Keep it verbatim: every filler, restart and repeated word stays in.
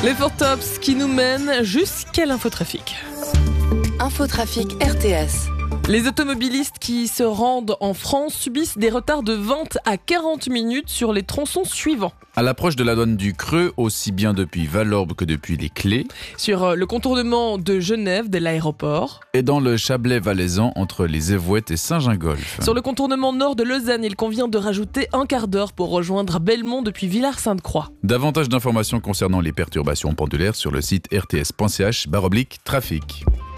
Les Four Tops qui nous mènent jusqu'à l'infotrafic. Infotrafic R T S. Les automobilistes qui se rendent en France subissent des retards de vingt à quarante minutes sur les tronçons suivants. À l'approche de la douane du Creux, aussi bien depuis Valorbe que depuis les Clés. Sur le contournement de Genève, de l'aéroport. Et dans le Chablais-Valaisan, entre les Évouettes et Saint-Gingolph. Sur le contournement nord de Lausanne, il convient de rajouter un quart d'heure pour rejoindre Belmont depuis Villars-Sainte-Croix. Davantage d'informations concernant les perturbations pendulaires sur le site r t s point c h barre oblique trafic.